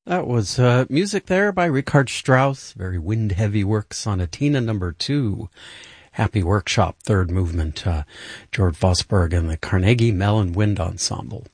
That was music there by Richard Strauss, very wind-heavy work, Sonatina number 2, Happy Workshop, third movement, George Vosburgh and the Carnegie Mellon Wind Ensemble.